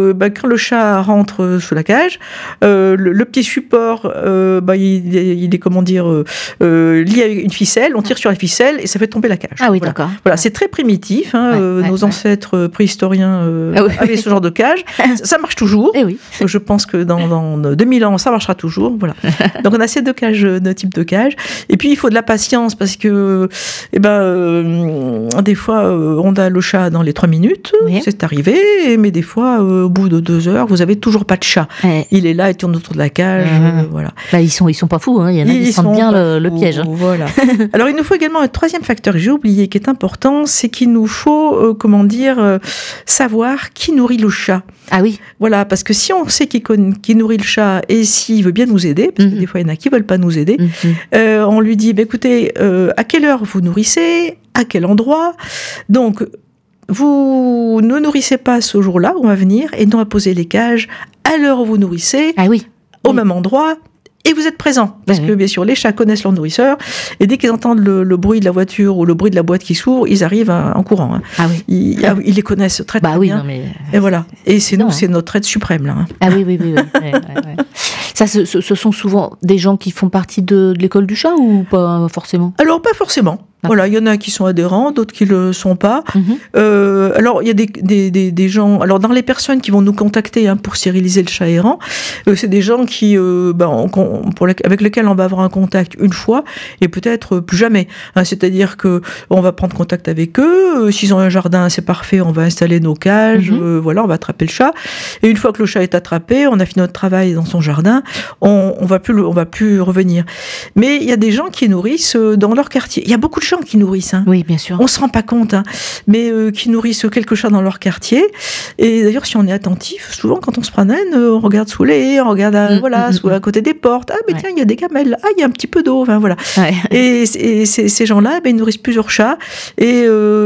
quand le chat rentre sous la cage, le petit support, il est comment dire, lié à une ficelle. On tire sur la ficelle et ça fait tomber la cage. Ah oui, voilà. d'accord. Voilà, c'est très primitif. Nos ancêtres préhistoriens avaient ce genre de cage. Ça marche toujours. Eh oui. Je pense que dans 2000 ans, ça marchera toujours. Voilà. Donc on a ces deux types de cages. Et puis il faut de la patience parce que, des fois, on a le chat dans les 3 minutes. Oui. C'est arrivé. Mais des fois, au bout de 2 heures, vous avez toujours pas de chat. Ouais. Il est là, il tourne autour de la cage. Voilà. Bah, ils sont pas fous. Hein. Il y en a qui sentent bien le piège. Hein. Voilà. Alors il nous faut également un troisième facteur que j'ai oublié, qui est important, c'est qu'il nous faut, savoir qui nourrit le chat. Ah oui. Voilà, parce que si on sait qui nourrit le chat et s'il veut bien nous aider, parce que des fois il y en a qui veulent pas nous aider, on lui dit, écoutez, à quelle heure vous nourrissez, à quel endroit, donc vous ne nourrissez pas ce jour-là, on va venir et nous on va poser les cages à l'heure où vous nourrissez, au même endroit. Et vous êtes présent, parce que bien sûr les chats connaissent leur nourrisseur, et dès qu'ils entendent le bruit de la voiture ou le bruit de la boîte qui s'ouvre, ils arrivent en courant. Hein. Ah oui. Ils les connaissent très bien. Non, mais... Et voilà. Et c'est c'est notre aide suprême là. Hein. Ah oui. Ouais. Ça, ce sont souvent des gens qui font partie de l'école du chat ou pas forcément ? Alors pas forcément. Voilà, il y en a qui sont adhérents, d'autres qui le sont pas. Alors il y a des gens. Alors dans les personnes qui vont nous contacter pour stériliser le chat errant, c'est des gens qui avec lesquels on va avoir un contact une fois et peut-être plus jamais. C'est-à-dire que on va prendre contact avec eux. S'ils ont un jardin, c'est parfait. On va installer nos cages. Voilà, on va attraper le chat. Et une fois que le chat est attrapé, on a fini notre travail dans son jardin. On va plus revenir. Mais il y a des gens qui nourrissent dans leur quartier. Il y a beaucoup de gens qui nourrissent. Oui, bien sûr. On se rend pas compte, mais qui nourrissent quelques chats dans leur quartier. Et d'ailleurs, si on est attentif, souvent quand on se promène, on regarde sous les haies, on regarde à côté des portes. Ah, mais tiens, il y a des gamelles. Ah, il y a un petit peu d'eau. Enfin, voilà. Ouais. Et ces gens-là, ils nourrissent plusieurs chats. Et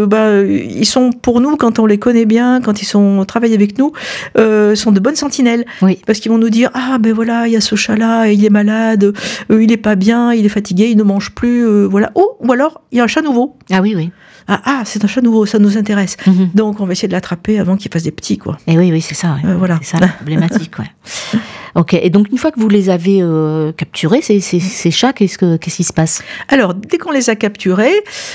ils sont pour nous, quand on les connaît bien, quand ils travaillent avec nous, sont de bonnes sentinelles. Oui. Parce qu'ils vont nous dire, il y a ce chat-là, il est malade, il est pas bien, il est fatigué, il ne mange plus, voilà. Ou alors, il y a un chat nouveau. Ah oui. C'est un chat nouveau, ça nous intéresse. Donc, on va essayer de l'attraper avant qu'il fasse des petits, quoi. Et oui, c'est ça. Voilà. C'est ça la problématique, ouais. Ok, et donc une fois que vous les avez capturés, ces chats, qu'est-ce qui se passe ? Alors, dès qu'on les a capturés,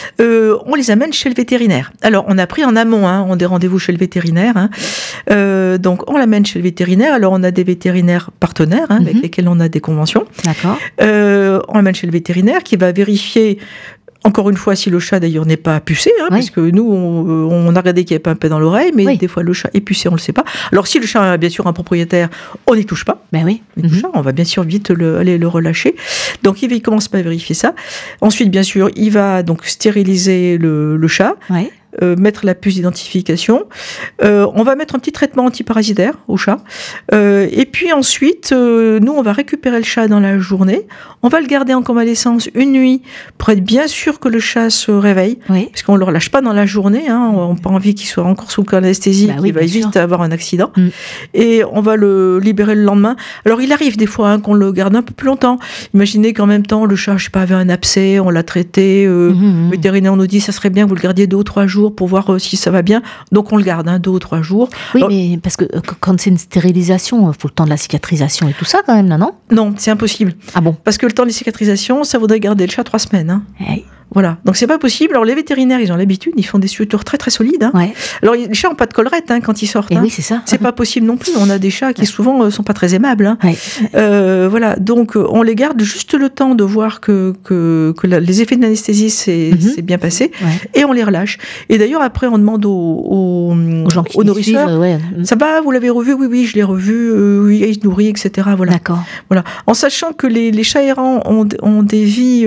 on les amène chez le vétérinaire. Alors, on a pris en amont, on a des rendez-vous chez le vétérinaire. Donc, on l'amène chez le vétérinaire. Alors, on a des vétérinaires partenaires avec lesquels on a des conventions. D'accord. On l'amène chez le vétérinaire qui va vérifier. Encore une fois, si le chat d'ailleurs n'est pas pucé, parce que nous, on a regardé qu'il n'y avait pas un peu dans l'oreille, mais des fois le chat est pucé, on ne le sait pas. Alors si le chat a bien sûr un propriétaire, on n'y touche pas. On va bien sûr vite aller le relâcher. Donc il commence par vérifier ça. Ensuite, bien sûr, il va donc stériliser le chat. Mettre la puce d'identification. On va mettre un petit traitement antiparasitaire au chat. Et puis ensuite, nous, on va récupérer le chat dans la journée. On va le garder en convalescence une nuit pour être bien sûr que le chat se réveille. Parce qu'on ne le relâche pas dans la journée. On n'a pas envie qu'il soit encore sous anesthésie, qu'il va vite avoir un accident. Et on va le libérer le lendemain. Alors, il arrive des fois qu'on le garde un peu plus longtemps. Imaginez qu'en même temps, le chat, avait un abcès, on l'a traité. Le vétérinaire nous dit, ça serait bien que vous le gardiez 2 ou 3 jours pour voir si ça va bien. Donc, on le garde 2 ou 3 jours. Oui, alors, mais parce que quand c'est une stérilisation, il faut le temps de la cicatrisation et tout ça quand même, non ? Non, c'est impossible. Ah bon ? Parce que le temps de cicatrisation, ça voudrait garder le chat 3 semaines. Voilà, donc c'est pas possible. Alors les vétérinaires, ils ont l'habitude, ils font des sutures très très solides. Alors les chats n'ont pas de collerette quand ils sortent. Oui, c'est ça. C'est pas possible non plus. On a des chats qui souvent sont pas très aimables. Voilà, donc on les garde juste le temps de voir que les effets de l'anesthésie c'est bien passé, et on les relâche. Et d'ailleurs après on demande aux nourrisseurs, ça va, vous l'avez revu ? Oui, je l'ai revu. Oui, il se nourrit, etc. Voilà. D'accord. Voilà, en sachant que les chats errants ont des vies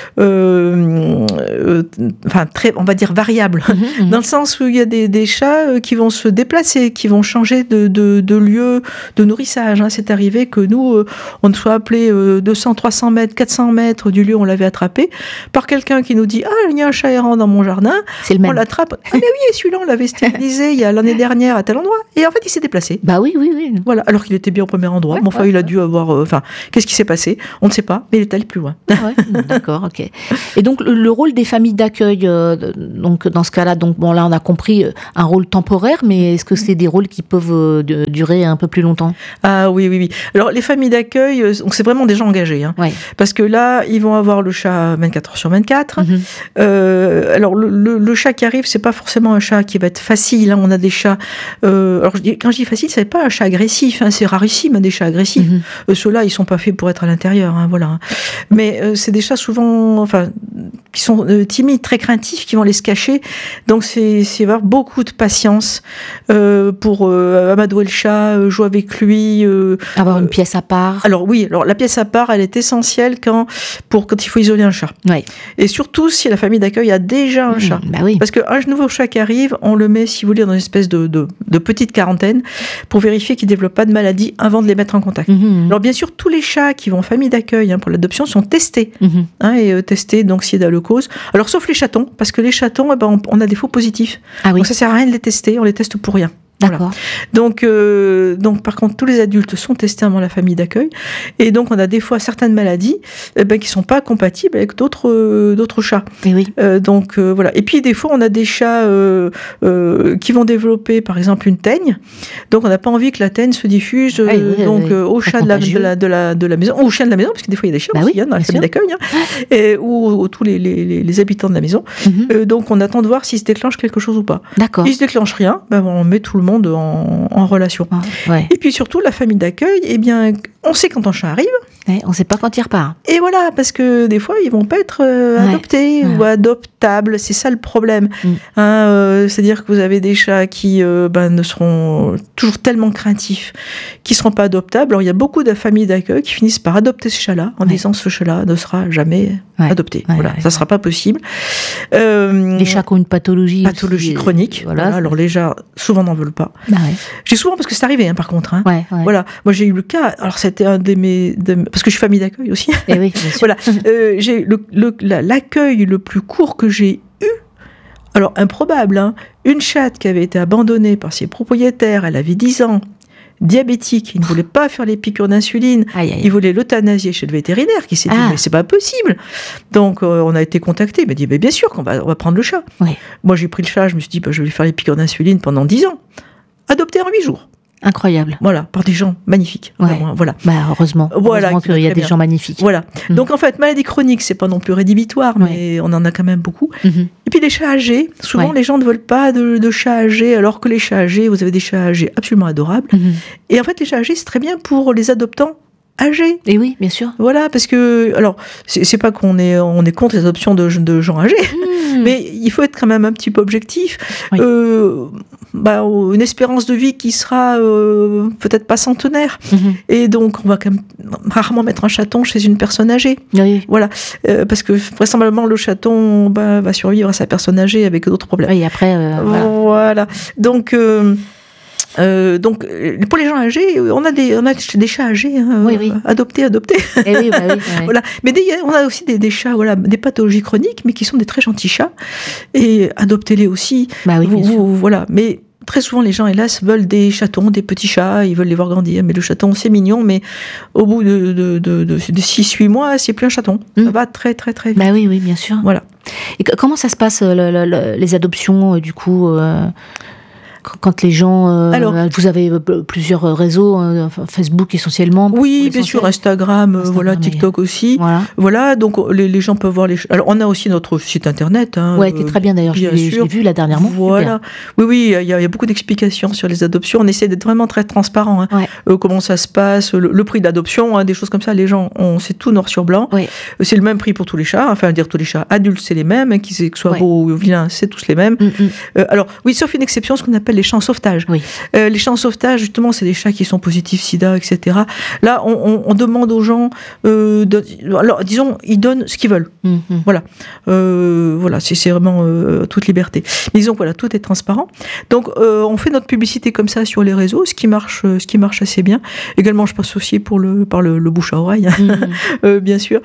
très, on va dire variables, dans le sens où il y a des chats qui vont se déplacer, qui vont changer de lieu de nourrissage. C'est arrivé que nous, on soit appelé 200, 300 mètres, 400 mètres du lieu où on l'avait attrapé, par quelqu'un qui nous dit « Ah, il y a un chat errant dans mon jardin », on l'attrape. « Ah mais oui, celui-là, on l'avait stérilisé il y a l'année dernière à tel endroit. » Et en fait, il s'est déplacé. Bah oui. Voilà, alors qu'il était bien au premier endroit. Il a dû avoir... qu'est-ce qui s'est passé ? On ne sait pas, mais il est allé plus loin. D'accord, ok. Et donc, le le rôle des familles d'accueil, donc dans ce cas-là, donc bon là on a compris un rôle temporaire, mais est-ce que c'est des rôles qui peuvent durer un peu plus longtemps? Ah oui. Alors les familles d'accueil, donc c'est vraiment des gens engagés, hein, parce que là ils vont avoir le chat 24 heures sur 24. Alors le chat qui arrive, c'est pas forcément un chat qui va être facile. Hein. On a des chats. Alors quand je dis facile, c'est pas un chat agressif. Hein, c'est rarissime des chats agressifs. Ceux-là, ils sont pas faits pour être à l'intérieur. Hein, voilà. Mais c'est des chats souvent, qui sont timides, très craintifs, qui vont aller se cacher. Donc c'est avoir beaucoup de patience pour amadouer le chat, jouer avec lui. Avoir une pièce à part. Alors la pièce à part, elle est essentielle quand il faut isoler un chat. Et surtout si la famille d'accueil a déjà un chat. Parce qu'un nouveau chat qui arrive, on le met, si vous voulez, dans une espèce de petite quarantaine pour vérifier qu'il ne développe pas de maladie avant de les mettre en contact. Alors bien sûr, tous les chats qui vont en famille d'accueil pour l'adoption sont testés. Et testés, donc sida leucose. Alors sauf les chatons, parce que les chatons, on a des faux positifs. Donc ça sert à rien de les tester, on les teste pour rien. D'accord. Voilà. Donc par contre tous les adultes sont testés avant la famille d'accueil et donc on a des fois certaines maladies qui sont pas compatibles avec d'autres chats. Voilà. Et puis des fois on a des chats qui vont développer par exemple une teigne, donc on n'a pas envie que la teigne se diffuse au chat de la maison, ou au chien de la maison, parce que des fois il y a des chiens aussi dans la famille d'accueil, ou tous les habitants de la maison. Donc on attend de voir s'il se déclenche quelque chose ou pas. D'accord. Il se déclenche rien, on met tout le monde en relation. Et puis surtout, la famille d'accueil, on sait quand un chat arrive. On ne sait pas quand il repart. Et voilà, parce que des fois, ils ne vont pas être adoptés ou adoptables. C'est ça le problème. C'est-à-dire que vous avez des chats qui ne seront toujours tellement craintifs qu'ils ne seront pas adoptables. Alors, il y a beaucoup de familles d'accueil qui finissent par adopter ce chat-là en disant ce chat-là ne sera jamais adopté. Ça ne sera pas possible. Les chats qui ont une pathologie chronique. Alors, les chats, souvent, n'en veulent pas. J'ai souvent, parce que c'est arrivé, par contre. Voilà. Moi, j'ai eu le cas. Alors, c'était un parce que je suis famille d'accueil aussi. Bien sûr. Voilà. J'ai l'accueil le plus court que j'ai eu. Alors, improbable, une chatte qui avait été abandonnée par ses propriétaires, elle avait 10 ans, diabétique, il ne voulait pas faire les piqûres d'insuline, il voulait l'euthanasier chez le vétérinaire, qui s'est dit, mais c'est pas possible. Donc, on a été contacté, il m'a dit, bien sûr qu'on va prendre le chat. Moi, j'ai pris le chat, je me suis dit, je vais lui faire les piqûres d'insuline pendant 10 ans. Adopté en 8 jours. Incroyable. Voilà, par des gens magnifiques. Vraiment, voilà. Heureusement qu'il y a des gens magnifiques. Voilà. Donc en fait, maladie chronique, c'est pas non plus rédhibitoire, mais on en a quand même beaucoup. Et puis les chats âgés, souvent les gens ne veulent pas de chats âgés, alors que les chats âgés, vous avez des chats âgés absolument adorables. Et en fait, les chats âgés, c'est très bien pour les adoptants âgés. Et oui, bien sûr. Voilà, parce que, alors, c'est pas qu'on est contre les adoptions de gens âgés, mais il faut être quand même un petit peu objectif. Une espérance de vie qui sera peut-être pas centenaire. Et donc, on va quand même rarement mettre un chaton chez une personne âgée. Voilà. Parce que vraisemblablement, le chaton va survivre à sa personne âgée avec d'autres problèmes. Et après, voilà. Donc, pour les gens âgés, on a des chats âgés, adoptés. Voilà. Mais on a aussi des chats, des pathologies chroniques, mais qui sont des très gentils chats. Et adoptez-les aussi. Bien sûr. Voilà. Mais très souvent, les gens, hélas, veulent des chatons, des petits chats, ils veulent les voir grandir. Mais le chaton, c'est mignon, mais au bout de 6-8 mois, c'est plus un chaton. Ça va très, très, très vite. Oui, bien sûr. Voilà. Et comment ça se passe, les adoptions, du coup quand les gens... vous avez plusieurs réseaux, Facebook essentiellement. Oui, bien sûr, Instagram, TikTok aussi. Voilà, donc les gens peuvent voir les... Alors, on a aussi notre site internet. Qui est très bien d'ailleurs, je l'ai vu là dernièrement. Voilà. Oui, il y a beaucoup d'explications sur les adoptions. On essaie d'être vraiment très transparent. Comment ça se passe, le prix d'adoption, des choses comme ça. Les gens, c'est tout noir sur blanc. C'est le même prix pour tous les chats. Enfin, dire tous les chats adultes, c'est les mêmes. Qu'ils soient beaux ou vilains, c'est tous les mêmes. Alors, oui, sauf une exception, ce qu'on appelle les chats en sauvetage. Les chats en sauvetage, justement, c'est des chats qui sont positifs SIDA, etc. Là, on demande aux gens, alors disons, ils donnent ce qu'ils veulent. Voilà, c'est vraiment toute liberté. Mais disons, tout est transparent. Donc, on fait notre publicité comme ça sur les réseaux, ce qui marche assez bien. Également, je passe aussi par le bouche à oreille, bien sûr.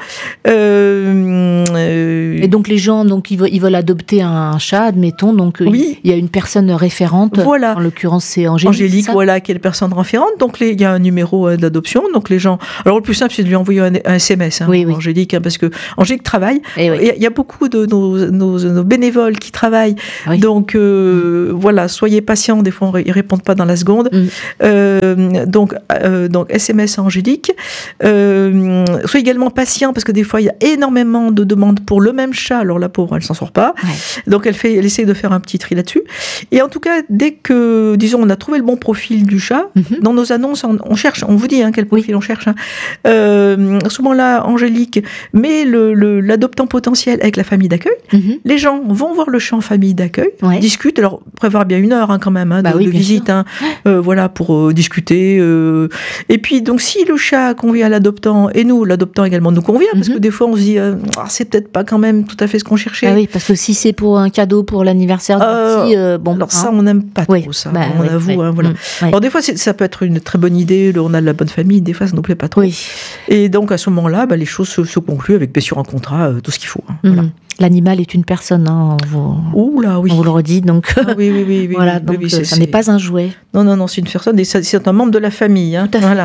Et donc les gens, ils veulent adopter un chat, admettons. Donc il y a une personne référente Voilà. En l'occurrence, c'est Angélique, voilà, qui est la personne référente. Donc, il y a un numéro d'adoption. Donc, les gens... Alors, le plus simple, c'est de lui envoyer un SMS, Angélique, parce que Angélique travaille. Il y a beaucoup de nos bénévoles qui travaillent. Donc, voilà, soyez patients. Des fois, ils ne répondent pas dans la seconde. Donc, SMS à Angélique. Soyez également patient, parce que des fois, il y a énormément de demandes pour le même chat. Alors, la pauvre, elle ne s'en sort pas. Donc, elle essaie de faire un petit tri là-dessus. Et en tout cas, dès que, disons, on a trouvé le bon profil du chat, dans nos annonces, on cherche, on vous dit quel profil on cherche. À ce moment-là, Angélique met l'adoptant potentiel avec la famille d'accueil. Les gens vont voir le chat en famille d'accueil, discutent, alors prévoir bien 1 heure quand même de visite, voilà, pour discuter. Et puis, donc, si le chat convient à l'adoptant, et nous, l'adoptant également nous convient, parce que des fois, on se dit, c'est peut-être pas quand même tout à fait ce qu'on cherchait. Ah oui, parce que si c'est pour un cadeau pour l'anniversaire du petit, alors ça, on n'aime pas trop ça, on avoue. Voilà. Alors des fois, ça peut être une très bonne idée, on a de la bonne famille, des fois, ça ne nous plaît pas trop. Et donc, à ce moment-là, les choses se concluent avec, bien sûr, un contrat, tout ce qu'il faut. Voilà. L'animal est une personne, on vous le redit, donc oui, voilà, donc ça n'est pas un jouet. Non, c'est une personne, et c'est un membre de la famille. Voilà.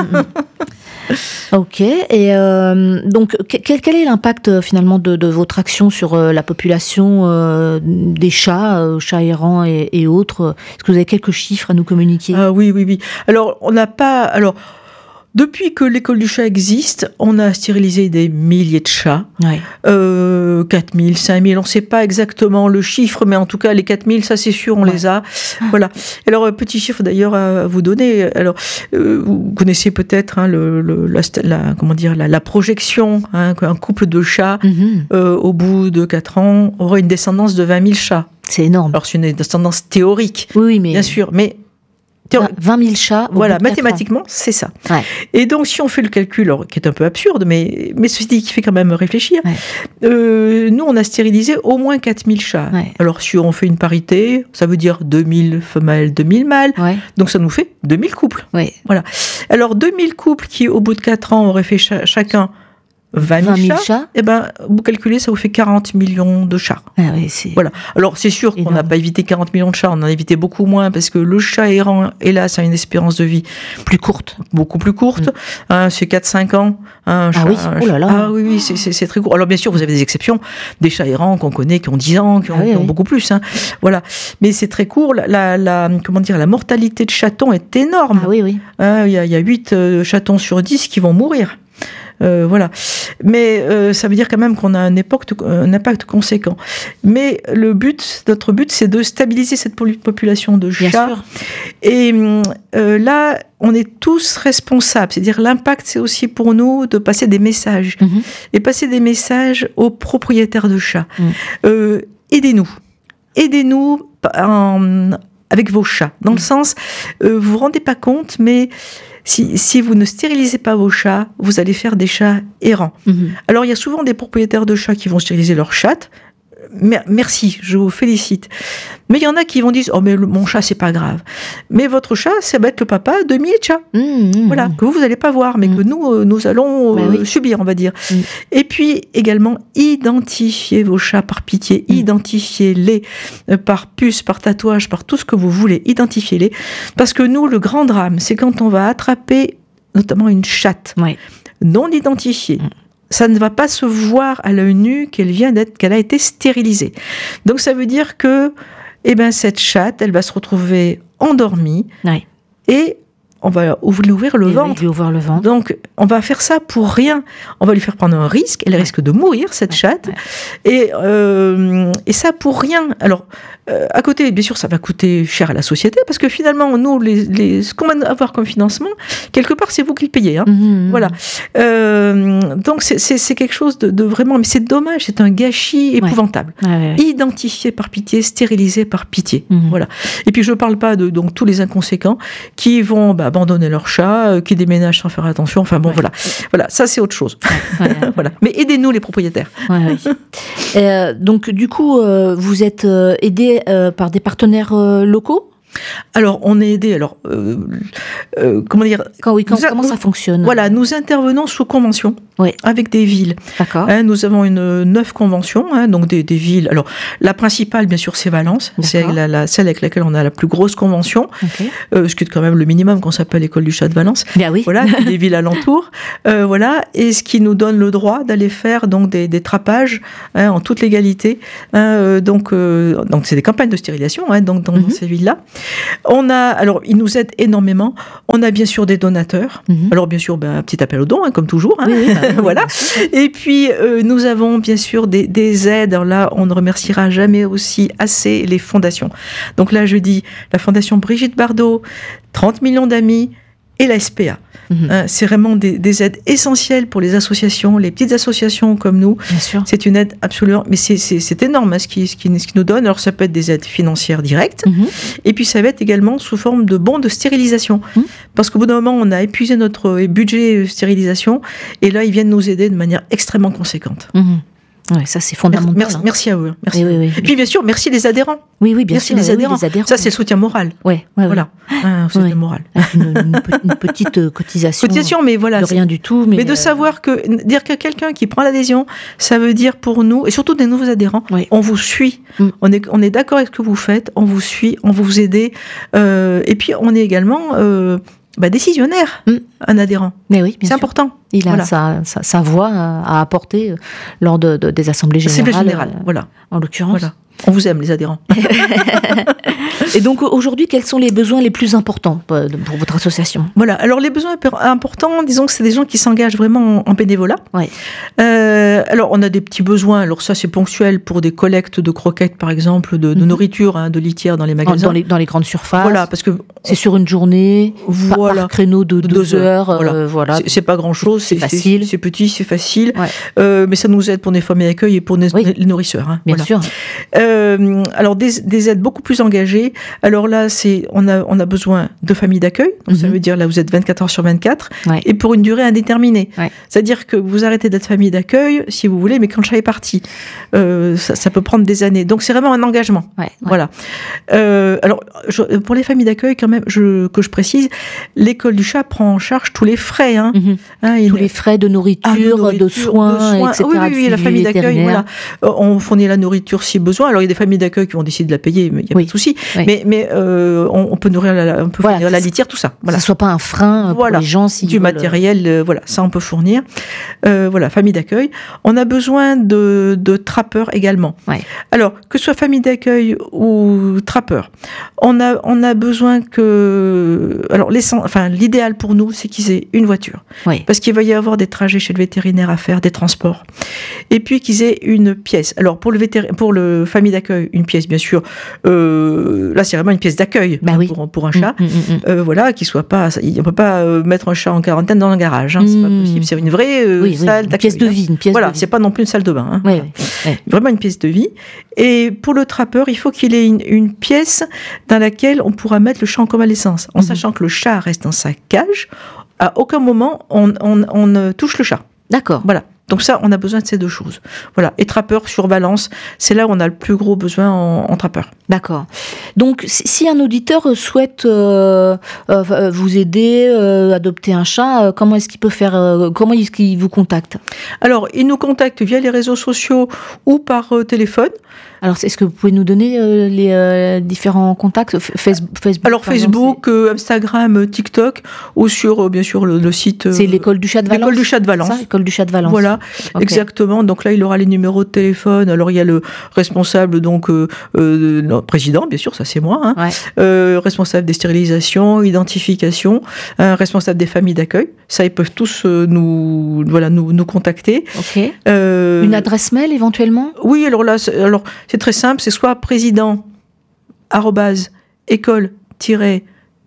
Ok, et donc quel est l'impact finalement de votre action sur la population des chats errants et autres? Est-ce que vous avez quelques chiffres à nous communiquer? Oui. Alors, on n'a pas... Alors, depuis que l'école du chat existe, on a stérilisé des milliers de chats. 4000, 5000, on ne sait pas exactement le chiffre, mais en tout cas, les 4000, ça c'est sûr, on les a. Voilà. Alors, petit chiffre d'ailleurs à vous donner. Alors, vous connaissez peut-être la projection, qu'un couple de chats, au bout de 4 ans, aurait une descendance de 20 000 chats. C'est énorme. Alors, c'est une descendance théorique. Oui, mais... Bien sûr, mais... 20 000 chats. Voilà, mathématiquement, c'est ça. Et donc, si on fait le calcul, alors, qui est un peu absurde, mais ceci dit, qui fait quand même réfléchir, nous, on a stérilisé au moins 4 000 chats. Alors, si on fait une parité, ça veut dire 2000 femelles, 2000 mâles. Donc, ça nous fait 2000 couples. Voilà. Alors, 2000 couples qui, au bout de 4 ans, auraient fait chacun 20 000 chats, et vous calculez, ça vous fait 40 millions de chats. Voilà. Alors, c'est sûr qu'on n'a pas évité 40 millions de chats, on en a évité beaucoup moins, parce que le chat errant, hélas, a une espérance de vie plus courte, beaucoup plus courte. C'est 4-5 ans. Oui, c'est très court. Alors, bien sûr, vous avez des exceptions, des chats errants qu'on connaît, qui ont 10 ans, qui ont beaucoup plus. Voilà. Mais c'est très court. La mortalité de chatons est énorme. Il y a 8 chatons sur 10 qui vont mourir. Voilà. Mais ça veut dire quand même qu'on a un impact conséquent. Mais notre but, c'est de stabiliser cette population de chats. Et là, on est tous responsables. C'est-à-dire l'impact, c'est aussi pour nous de passer des messages. Et passer des messages aux propriétaires de chats. Aidez-nous. Aidez-nous avec vos chats. Dans le sens, vous vous rendez pas compte, mais... Si vous ne stérilisez pas vos chats, vous allez faire des chats errants. Alors, il y a souvent des propriétaires de chats qui vont stériliser leurs chattes. Merci, je vous félicite. Mais il y en a qui vont dire, mais mon chat, c'est pas grave. Mais votre chat, ça va être le papa de milliers de chats. Voilà, que vous n'allez pas voir, mais que nous allons subir, on va dire. Et puis, également, identifiez vos chats par pitié. Identifiez-les par puce, par tatouage, par tout ce que vous voulez. Identifiez-les. Parce que nous, le grand drame, c'est quand on va attraper, notamment une chatte non identifiée. Ça ne va pas se voir à l'œil nu qu'elle a été stérilisée. Donc ça veut dire que, cette chatte, elle va se retrouver endormie et on va lui ouvrir le ventre. Donc on va faire ça pour rien. On va lui faire prendre un risque. Elle risque de mourir, cette chatte. Et ça pour rien. Alors, à côté, bien sûr, ça va coûter cher à la société, parce que finalement, nous, ce qu'on va avoir comme financement, quelque part, c'est vous qui le payez. Voilà. Donc, c'est quelque chose de vraiment... Mais c'est dommage, c'est un gâchis épouvantable. Identifié par pitié, stérilisé par pitié. Voilà. Et puis, je ne parle pas de tous les inconséquents qui vont abandonner leur chat, qui déménagent sans faire attention. Enfin, bon, voilà. Voilà, ça, c'est autre chose. Voilà. Mais aidez-nous, les propriétaires. Donc, du coup, vous êtes aidés par des partenaires locaux ? Alors, on est aidé. Alors, comment dire comment ça fonctionne? Voilà, nous intervenons sous convention avec des villes. D'accord. Nous avons 9 conventions, donc des villes. Alors, la principale, bien sûr, c'est Valence. C'est celle avec laquelle on a la plus grosse convention. Ce qui est quand même le minimum qu'on s'appelle l'École du Chat de Valence. Bien oui. Voilà, des villes alentours. Voilà, et ce qui nous donne le droit d'aller faire donc des trapages en toute légalité. Donc, c'est des campagnes de stérilisation donc dans ces villes-là. Alors, ils nous aident énormément. On a bien sûr des donateurs. Alors, bien sûr, un petit appel aux dons, comme toujours. Voilà. Et puis, nous avons bien sûr des aides. Alors là, on ne remerciera jamais aussi assez les fondations. Donc là, je dis la Fondation Brigitte Bardot, 30 millions d'amis et la SPA. C'est vraiment des aides essentielles pour les associations, les petites associations comme nous. Bien sûr. C'est une aide absolument, mais c'est énorme ce qui nous donne. Alors ça peut être des aides financières directes, et puis ça va être également sous forme de bons de stérilisation. Parce qu'au bout d'un moment, on a épuisé notre budget stérilisation, et là, ils viennent nous aider de manière extrêmement conséquente. Oui, ça c'est fondamental. Merci à eux. Merci. Oui. Et puis bien sûr, merci les adhérents. Oui, bien sûr. Les adhérents. Ça c'est le soutien moral. Voilà. Un soutien moral. Une petite cotisation. Mais voilà. De rien du tout. Mais de savoir dire que quelqu'un qui prend l'adhésion, ça veut dire pour nous, et surtout des nouveaux adhérents, on vous suit. On est d'accord avec ce que vous faites, on vous suit, on vous aide. Et puis on est également décisionnaire, un adhérent. Mais oui, bien sûr. C'est important. Il a sa voix à apporter lors des assemblées générales. Voilà. En l'occurrence. Voilà. On vous aime, les adhérents. Et donc, aujourd'hui, quels sont les besoins les plus importants pour votre association ? Voilà. Alors, les besoins importants, disons que c'est des gens qui s'engagent vraiment en bénévolat. Alors, on a des petits besoins. Alors, ça, c'est ponctuel pour des collectes de croquettes, par exemple, de nourriture, de litière dans les magasins. Dans les grandes surfaces. Voilà, parce que... C'est sur une journée, par créneau de 2 heures. Voilà. C'est pas grand-chose. C'est facile. C'est petit, c'est facile. Mais ça nous aide pour des familles d'accueil et pour les nourrisseurs. Bien sûr. Alors, des aides beaucoup plus engagées. Alors là, on a besoin de familles d'accueil. Donc, ça veut dire, là, vous êtes 24 heures sur 24. Et pour une durée indéterminée. C'est-à-dire que vous arrêtez d'être famille d'accueil, si vous voulez, mais quand le chat est parti. Ça peut prendre des années. Donc, c'est vraiment un engagement. Voilà. Alors, pour les familles d'accueil, quand même, que je précise, l'école du chat prend en charge tous les frais. Tous les frais de nourriture, de soins, etc. Oui, la famille d'accueil, voilà. On fournit la nourriture si besoin. Alors, il y a des familles d'accueil qui vont décider de la payer, mais il n'y a pas de souci. Mais on peut nourrir fournir la litière, tout ça. Voilà. Que ce ne soit pas un frein pour les gens. Du matériel, ça on peut fournir. Voilà, famille d'accueil. On a besoin de trappeurs également. Alors, que ce soit famille d'accueil ou trappeurs, on a besoin l'idéal pour nous, c'est qu'ils aient une voiture. Parce qu'il va y avoir des trajets chez le vétérinaire à faire, des transports. Et puis qu'ils aient une pièce. Alors, pour le famille d'accueil, une pièce, bien sûr. Là, c'est vraiment une pièce d'accueil pour un chat. Voilà, qu'il soit pas... On ne peut pas mettre un chat en quarantaine dans un garage. C'est pas possible. C'est une vraie salle d'accueil. Pièce de vie. C'est pas non plus une salle de bain. Vraiment une pièce de vie. Et pour le trappeur, il faut qu'il ait une pièce dans laquelle on pourra mettre le chat en convalescence. En sachant que le chat reste dans sa cage, à aucun moment on ne touche le chat. D'accord. Voilà. Donc ça, on a besoin de ces deux choses. Voilà. Et trappeur sur Valence, c'est là où on a le plus gros besoin en trappeur. D'accord. Donc, si un auditeur souhaite vous aider, adopter un chat, comment est-ce qu'il peut faire comment est-ce qu'il vous contacte ? Alors, il nous contacte via les réseaux sociaux ou par téléphone. Alors, est-ce que vous pouvez nous donner les différents contacts Facebook. Alors, Facebook, Instagram, TikTok, ou sur, bien sûr, le site... C'est l'École du Chat de Valence. L'École du Chat de Valence. L'École du Chat de Valence. Voilà, exactement. Donc là, il aura les numéros de téléphone. Alors, il y a le responsable, donc, notre président, bien sûr, ça c'est moi, responsable des stérilisations, identification, responsable des familles d'accueil. Ça, ils peuvent tous nous contacter. Une adresse mail, éventuellement ? Oui, alors là, c'est très simple, c'est soit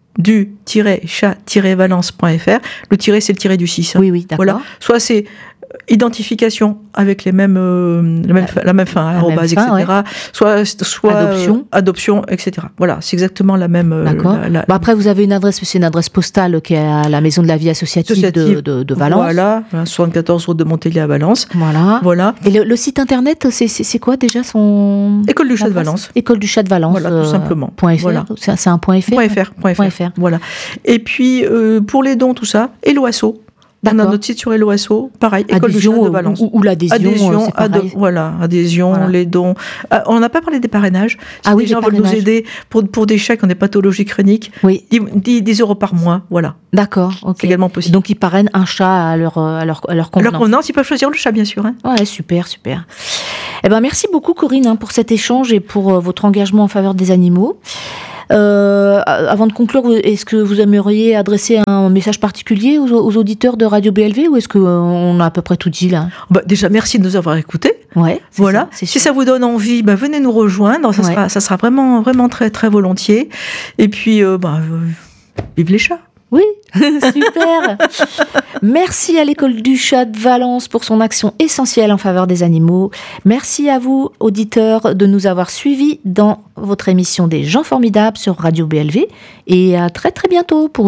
président@école-du-chat-valence.fr. Le tiret, c'est le tiret du 6. Oui, d'accord. Voilà. Soit c'est identification avec la même fin, arrobase, etc. Ouais. Soit adoption, etc. Voilà, c'est exactement la même. D'accord. Après, vous avez une adresse postale qui est à la Maison de la Vie associative de Valence. Voilà, 74 route de Montélier à Valence. Voilà. Et le site internet, c'est quoi déjà son... École du Chat de Valence. École du Chat de Valence. Voilà, tout simplement. .fr. Voilà. C'est un .fr. Voilà. Et puis, pour les dons, tout ça, Hello Asso. On a notre site sur Hello Asso, pareil, École du Chat de Valence. Ou l'adhésion, adhésion, les dons. On n'a pas parlé des parrainages. Si les gens veulent nous aider pour des chèques, on des pathologies chroniques, 10 euros par mois, voilà. D'accord, ok. C'est également possible. Donc ils parrainent un chat à leur convenance. À leur convenance, ils peuvent choisir le chat, bien sûr. Hein. Ouais, super. Eh ben, merci beaucoup Corinne pour cet échange et pour votre engagement en faveur des animaux. Avant de conclure, est-ce que vous aimeriez adresser un message particulier aux auditeurs de Radio BLV ou est-ce qu'on a à peu près tout dit là ? Déjà, merci de nous avoir écoutés. Ouais, voilà. Si ça vous donne envie, venez nous rejoindre. Ça sera vraiment, vraiment très, très volontiers. Et puis, vive les chats. Oui, super. Merci à l'École du Chat de Valence pour son action essentielle en faveur des animaux. Merci à vous, auditeurs, de nous avoir suivis dans votre émission des gens formidables sur Radio BLV. Et à très très bientôt pour